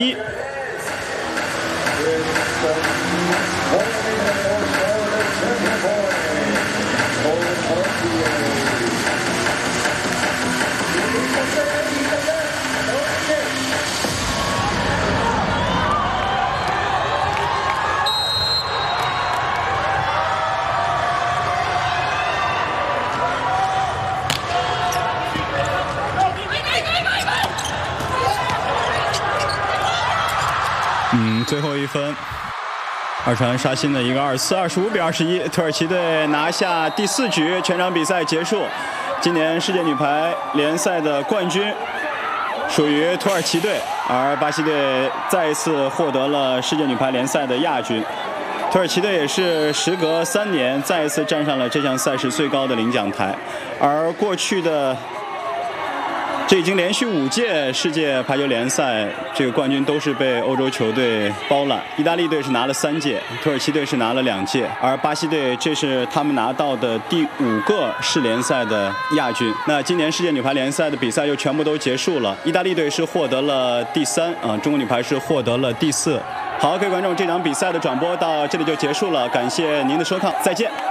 1。最后一分，二传刷新的一个24-25比21，土耳其队拿下第4局，全场比赛结束。今年世界女排联赛的冠军属于土耳其队，而巴西队再一次获得了世界女排联赛的亚军。土耳其队也是时隔3年再一次站上了这项赛事最高的领奖台，而过去的这已经连续5届世界排球联赛这个冠军都是被欧洲球队包揽。意大利队是拿了3届，土耳其队是拿了2届，而巴西队这是他们拿到的第5个世联赛的亚军。那今年世界女排联赛的比赛就全部都结束了，意大利队是获得了第3，中国女排是获得了第4。好，各位观众，这场比赛的转播到这里就结束了，感谢您的收看，再见。